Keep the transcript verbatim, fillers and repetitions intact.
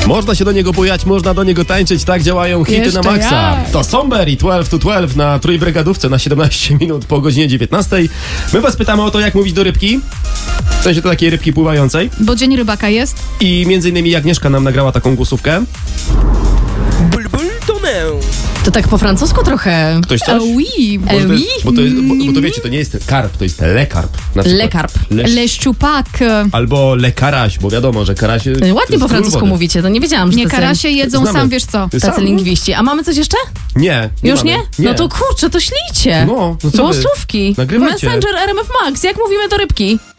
Można się do niego bujać, można do niego tańczyć, tak działają hity Jeszcze na maksa. jak. To Somber i dwanaście to dwanaście na Trójbrygadówce na siedemnaście minut po godzinie dziewiętnastej. My was pytamy o to, jak mówić do rybki, w sensie do takiej rybki pływającej. Bo dzień rybaka jest. I między innymi Agnieszka nam nagrała taką głosówkę. Bulbul tonę. To tak po francusku trochę. Ktoś coś? A oui. Bo, to, oui. jest, bo, to jest, bo, bo to wiecie, to nie jest karp, to jest lekarp. Na przykład. Lekarp. Le, Le szczupak. albo lekaraś, bo wiadomo, że karaś jest, Ładnie to po jest król francusku wody. mówicie, to nie wiedziałam, że Nie tacy, karasie jedzą Znamy. sam wiesz co. Ty tacy sam? lingwiści. A mamy coś jeszcze? Nie. nie Już mamy. nie? No to kurczę, to ślijcie. No, no co wy? Głosówki. Nagrywajcie. Messenger R M F Max. Jak mówimy do rybki?